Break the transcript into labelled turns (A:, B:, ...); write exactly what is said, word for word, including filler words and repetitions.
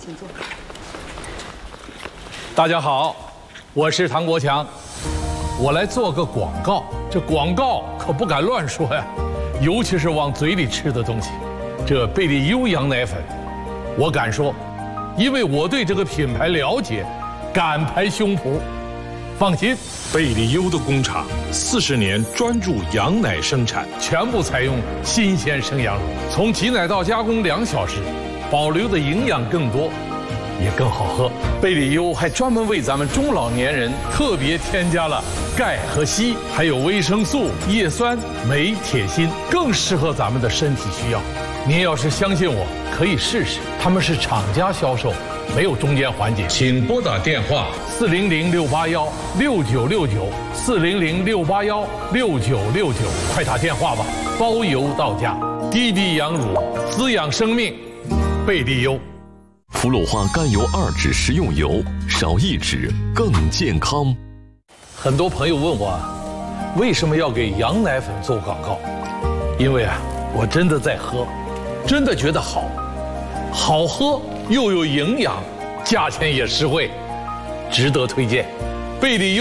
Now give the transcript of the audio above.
A: 请坐。
B: 大家好，我是唐国强，我来做个广告。这广告可不敢乱说呀，尤其是往嘴里吃的东西。这贝利优羊奶粉，我敢说，因为我对这个品牌了解，敢拍胸脯。放心，
C: 贝利优的工厂四十年专注羊奶生产，
B: 全部采用新鲜生羊乳，从挤奶到加工两小时，保留的营养更多，也更好喝。贝利优还专门为咱们中老年人特别添加了钙和硒，还有维生素、叶酸、镁、铁、锌，更适合咱们的身体需要。您要是相信我，可以试试。他们是厂家销售，没有中间环节。请拨打电话四零零六八幺六九六九四零零六八幺六九六九，快打电话吧，包邮到家。低低羊乳，滋养生命，贝利优。
D: 氟鲁化甘油二酯食用油，少一酯更健康。
B: 很多朋友问我，为什么要给羊奶粉做广告？因为啊，我真的在喝，真的觉得好，好喝又有营养，价钱也实惠，值得推荐。贝利优。